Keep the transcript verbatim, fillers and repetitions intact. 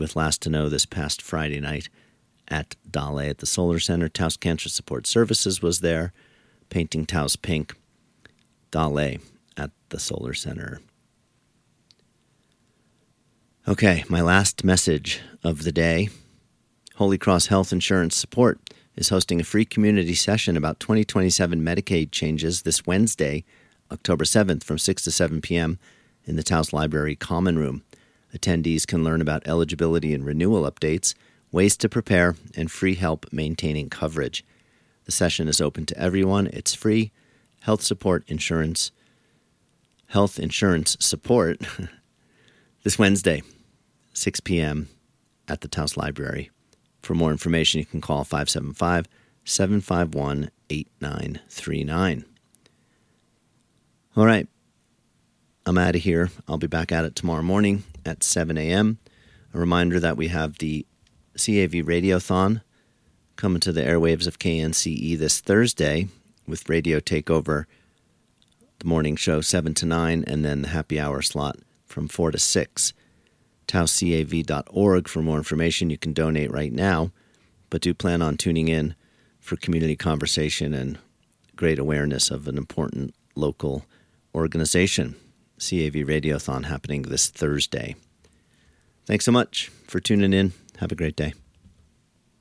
with Last to Know this past Friday night at Dale at the Solar Center. Taos Cancer Support Services was there, painting Taos pink. Dale at the Solar Center. Okay, my last message of the day. Holy Cross Health Insurance Support is hosting a free community session about twenty twenty-seven Medicaid changes this Wednesday, October seventh, from six to seven p.m. in the Taos Library Common Room. Attendees can learn about eligibility and renewal updates, ways to prepare, and free help maintaining coverage. The session is open to everyone. It's free. Health support insurance, health insurance support this Wednesday, six p.m. at the Taos Library. For more information, you can call five seven five, seven five one, eight nine three nine. All right, I'm out of here. I'll be back at it tomorrow morning at seven a.m. A reminder that we have the C A V Radiothon coming to the airwaves of K N C E this Thursday with Radio Takeover, the morning show seven to nine, and then the happy hour slot from four to six. taos cav dot org for more information. You can donate right now, but do plan on tuning in for community conversation and great awareness of an important local organization. C A V Radiothon happening this Thursday. Thanks so much for tuning in. Have a great day.